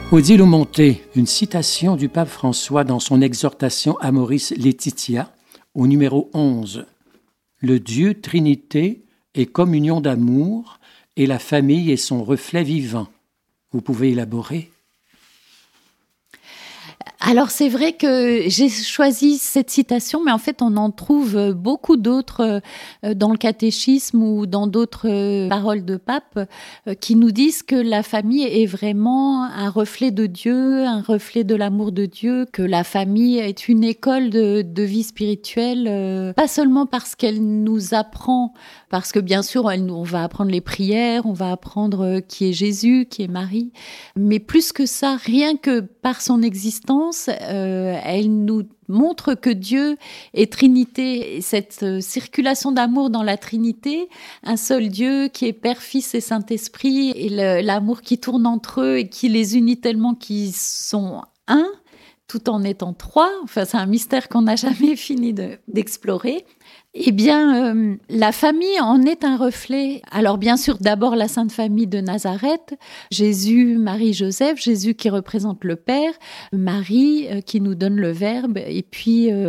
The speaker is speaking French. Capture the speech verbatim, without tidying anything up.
Odile Monté, une citation du pape François dans son exhortation Amoris Laetitia, au numéro onze. Le Dieu Trinité est communion d'amour et la famille est son reflet vivant. Vous pouvez élaborer ? Alors c'est vrai que j'ai choisi cette citation, mais en fait on en trouve beaucoup d'autres dans le catéchisme ou dans d'autres paroles de pape qui nous disent que la famille est vraiment un reflet de Dieu, un reflet de l'amour de Dieu, que la famille est une école de, de vie spirituelle, pas seulement parce qu'elle nous apprend, parce que bien sûr elle, on va apprendre les prières, on va apprendre qui est Jésus, qui est Marie, mais plus que ça, rien que par son existence, Euh, elle nous montre que Dieu est Trinité. Et cette euh, circulation d'amour dans la Trinité, un seul Dieu qui est Père, Fils et Saint-Esprit, et le, l'amour qui tourne entre eux et qui les unit tellement qu'ils sont un, tout en étant trois. Enfin, c'est un mystère qu'on n'a jamais fini de, d'explorer. Eh bien, euh, la famille en est un reflet. Alors bien sûr, d'abord la Sainte Famille de Nazareth, Jésus, Marie, Joseph, Jésus qui représente le Père, Marie euh, qui nous donne le Verbe, et puis euh,